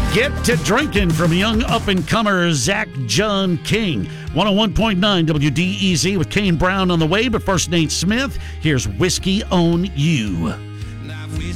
Get to Drinking from young up-and-comer Zach John King. 101.9 WDEZ with Kane Brown on the way, but first Nate Smith. Here's Whiskey on You.